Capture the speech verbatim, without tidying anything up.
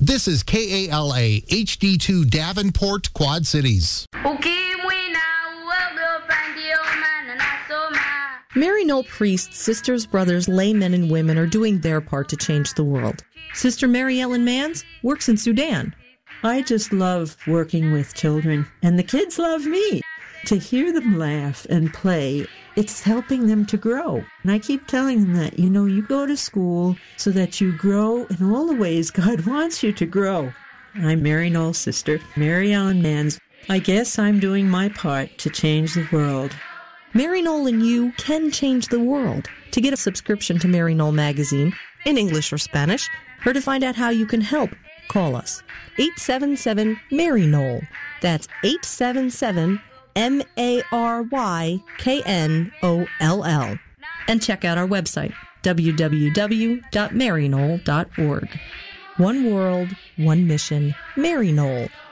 This is K A L A H D two Davenport, Quad Cities. Maryknoll priests, sisters, brothers, laymen, and women are doing their part to change the world. Sister Mary Ellen Mans works in Sudan. I just love working with children, and the kids love me. To hear them laugh and play, it's helping them to grow. And I keep telling them that, you know, you go to school so that you grow in all the ways God wants you to grow. I'm Maryknoll's sister, Mary Ellen Mans. I guess I'm doing my part to change the world. Maryknoll and you can change the world. To get a subscription to Maryknoll magazine, in English or Spanish, or to find out how you can help, call us. eight seven seven Maryknoll. That's eight seven seven M A R Y K N O L L. And check out our website, w w w dot maryknoll dot org. One world, one mission, Maryknoll.